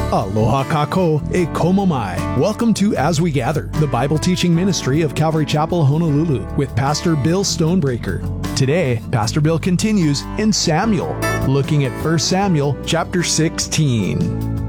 Aloha kako e komo mai. Welcome to As We Gather, the Bible teaching ministry of Calvary Chapel, Honolulu, with Pastor Bill Stonebreaker. Today, Pastor Bill continues in Samuel, looking at 1 Samuel chapter 16.